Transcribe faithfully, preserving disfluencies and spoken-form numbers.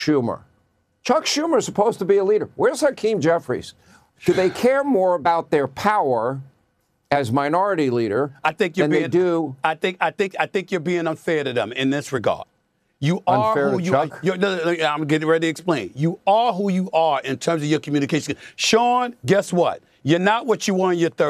Schumer. Chuck Schumer is supposed to be a leader. Where's Hakeem Jeffries? Do they care more about their power as minority leader I think you're than being, they do? I think I think I think you're being unfair to them in this regard. You are Unfair who to you Chuck? are. You're, no, no, no, I'm getting ready to explain. You are who you are in terms of your communication. Sean, guess what? You're not what you were in your thirties.